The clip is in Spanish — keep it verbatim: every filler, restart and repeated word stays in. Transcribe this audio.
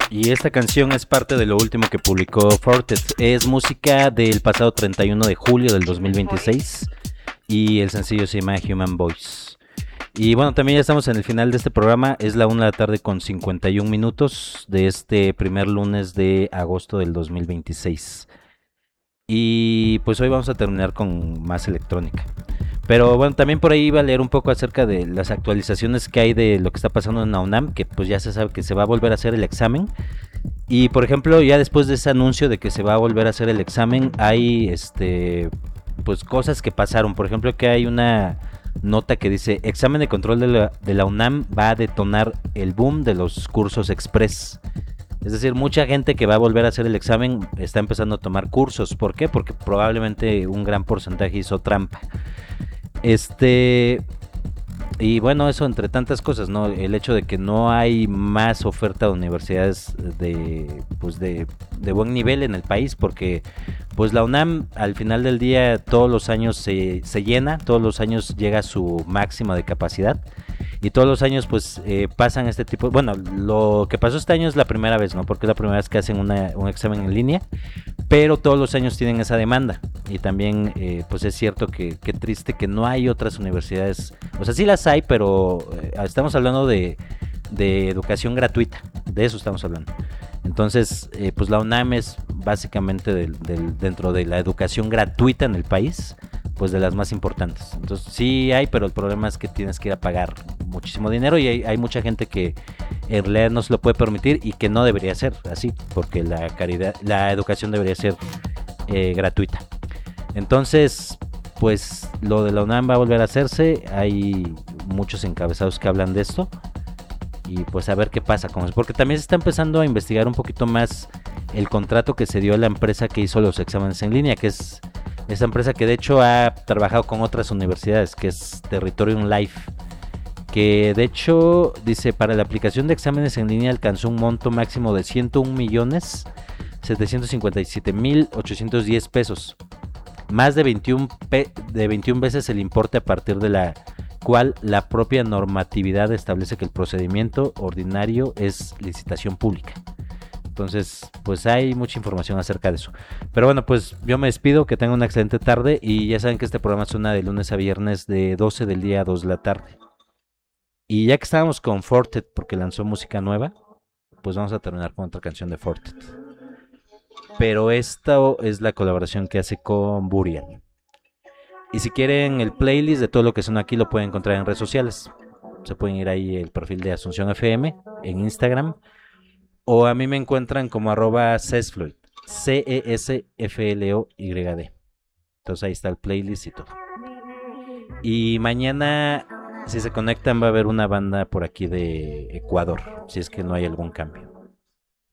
Y esta canción es parte de lo último que publicó Fortet. Es música del pasado treinta y uno de julio del dos mil veintiséis y el sencillo se llama Human Voice. Y bueno, también ya estamos en el final de este programa. Es la una de la tarde con cincuenta y un minutos de este primer lunes de agosto del dos mil veintiséis. Y pues hoy vamos a terminar con más electrónica. Pero bueno, también por ahí iba a leer un poco acerca de las actualizaciones que hay de lo que está pasando en la UNAM, que pues ya se sabe que se va a volver a hacer el examen. Y por ejemplo, ya después de ese anuncio de que se va a volver a hacer el examen, hay este pues cosas que pasaron. Por ejemplo, que hay una nota que dice: examen de control de la, de la UNAM va a detonar el boom de los cursos express. Es decir, mucha gente que va a volver a hacer el examen está empezando a tomar cursos. ¿Por qué? Porque probablemente un gran porcentaje hizo trampa. Este... Y bueno, eso entre tantas cosas, ¿no? El hecho de que no hay más oferta de universidades de, pues de, de buen nivel en el país, porque pues la UNAM al final del día todos los años se, se llena, todos los años llega a su máxima de capacidad. Y todos los años pues eh, pasan este tipo, bueno, lo que pasó este año es la primera vez, ¿no? Porque es la primera vez que hacen una, un examen en línea, pero todos los años tienen esa demanda. Y también eh, pues es cierto que qué triste que no hay otras universidades, o sea sí las hay, pero eh, estamos hablando de, de educación gratuita, de eso estamos hablando. Entonces eh, pues la UNAM es básicamente del, del, dentro de la educación gratuita en el país, pues de las más importantes. Entonces sí hay, pero el problema es que tienes que ir a pagar muchísimo dinero y hay, hay mucha gente que en realidad no se lo puede permitir y que no debería ser así, porque la caridad, la educación debería ser eh, gratuita. Entonces pues lo de la UNAM va a volver a hacerse, hay muchos encabezados que hablan de esto y pues a ver qué pasa con eso, porque también se está empezando a investigar un poquito más el contrato que se dio a la empresa que hizo los exámenes en línea, que es esta empresa que de hecho ha trabajado con otras universidades, que es Territorium Life, que de hecho dice: para la aplicación de exámenes en línea alcanzó un monto máximo de ciento un millones setecientos cincuenta y siete mil ochocientos diez pesos, más de veintiún, pe- de veintiún veces el importe a partir de la cual la propia normatividad establece que el procedimiento ordinario es licitación pública. Entonces, pues hay mucha información acerca de eso. Pero bueno, pues yo me despido, que tengan una excelente tarde y ya saben que este programa suena de lunes a viernes de doce del día a dos de la tarde. Y ya que estábamos con Fortet porque lanzó música nueva, pues vamos a terminar con otra canción de Fortet. Pero esta es la colaboración que hace con Burial. Y si quieren el playlist de todo lo que suena aquí lo pueden encontrar en redes sociales. Se pueden ir ahí el perfil de Asunción F M en Instagram. O a mí me encuentran como arroba Cesfloyd, C E S F L O Y D. Entonces ahí está el playlist y todo. Y mañana, si se conectan, va a haber una banda por aquí de Ecuador, si es que no hay algún cambio.